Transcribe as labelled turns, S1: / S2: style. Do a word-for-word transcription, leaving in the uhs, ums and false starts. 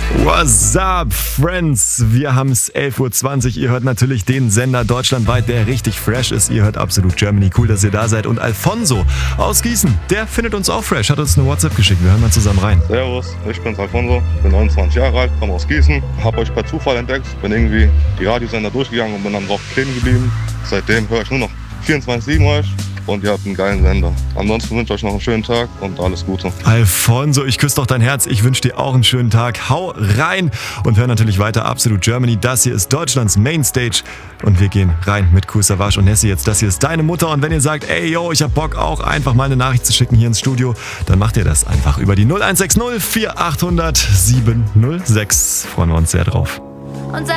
S1: What's up, Friends? Wir haben es elf Uhr zwanzig. Ihr hört natürlich den Sender deutschlandweit, der richtig fresh ist. Ihr hört Absolut Germany. Cool, dass ihr da seid. Und Alfonso aus Gießen, der findet uns auch fresh. Hat uns eine WhatsApp geschickt. Wir hören mal zusammen rein.
S2: Servus, ich bin's Alfonso, bin neunundzwanzig Jahre alt, komme aus Gießen. Hab euch per Zufall entdeckt. Bin irgendwie die Radiosender durchgegangen und bin dann drauf kleben geblieben. Seitdem höre ich nur noch vierundzwanzig sieben euch. Und ihr habt einen geilen Sender. Ansonsten wünsche ich euch noch einen schönen Tag und alles Gute.
S1: Alfonso, ich küsse doch dein Herz. Ich wünsche dir auch einen schönen Tag. Hau rein und hör natürlich weiter Absolut Germany. Das hier ist Deutschlands Mainstage. Und wir gehen rein mit Kool Savas und Nessie jetzt. Das hier ist deine Mutter. Und wenn ihr sagt, ey, yo, ich hab Bock auch einfach mal eine Nachricht zu schicken hier ins Studio, dann macht ihr das einfach über die null eins sechs null vier acht null null sieben null sechs. Freuen wir uns sehr drauf.
S3: Unser